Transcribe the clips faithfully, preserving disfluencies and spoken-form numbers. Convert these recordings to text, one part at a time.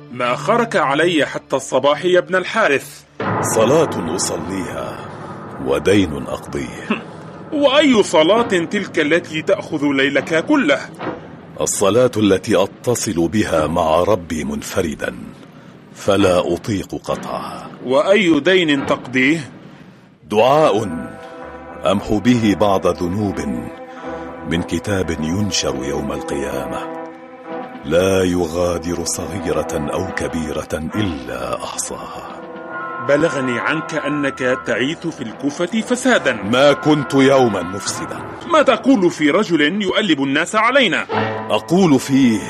ما أخرك علي حتى الصباح يا ابن الحارث؟ صلاة أصليها ودين أقضيه. وأي صلاة تلك التي تأخذ ليلك كله؟ الصلاة التي أتصل بها مع ربي منفردا فلا أطيق قطعها. وأي دين تقضيه؟ دعاء أمحو به بعض ذنوب من كتاب ينشر يوم القيامة لا يغادر صغيرة أو كبيرة إلا أحصاها. بلغني عنك أنك تعيث في الكوفة فسادا. ما كنت يوما مفسدا. ما تقول في رجل يؤلب الناس علينا؟ أقول فيه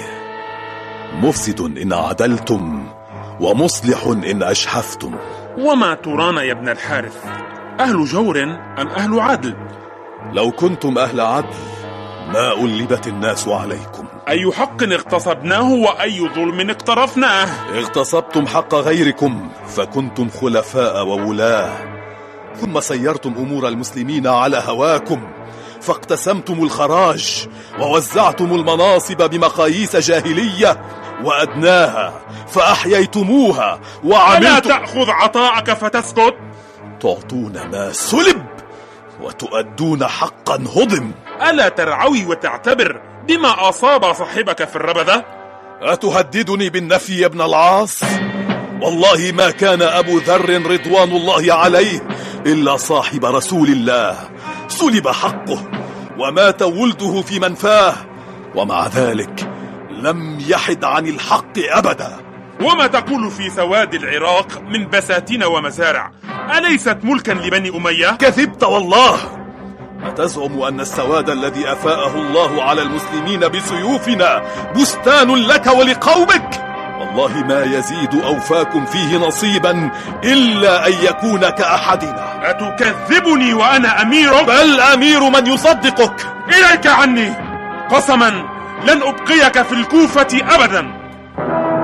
مفسد إن عدلتم ومصلح إن أشحفتم. وما ترانا يا ابن الحارث، أهل جور أم أهل عدل؟ لو كنتم أهل عدل ما ألبت الناس عليكم. أي حق اغتصبناه وأي ظلم اقترفناه؟ اغتصبتم حق غيركم فكنتم خلفاء وولاة، ثم سيرتم أمور المسلمين على هواكم فاقتسمتم الخراج ووزعتم المناصب بمقاييس جاهلية وأدناها فأحييتموها وعملتم. ألا تأخذ عطاءك فتسكت؟ تعطون ما سلب وتؤدون حقا هضم. ألا ترعوي وتعتبر بما أصاب صاحبك في الربذة؟ أتهددني بالنفي يا ابن العاص؟ والله ما كان أبو ذر رضوان الله عليه إلا صاحب رسول الله، سلب حقه ومات ولده في منفاه، ومع ذلك لم يحد عن الحق أبدا. وما تقول في سواد العراق من بساتين ومزارع؟ أليست ملكا لبني أمية؟ كذبت والله. أتزعم أن السواد الذي أفاءه الله على المسلمين بسيوفنا بستان لك ولقومك؟ والله ما يزيد أوفاكم فيه نصيبا إلا أن يكون كأحدنا. أتكذبني وأنا أميرك؟ بل أمير من يصدقك. إليك عني، قسما لن أبقيك في الكوفة أبدا.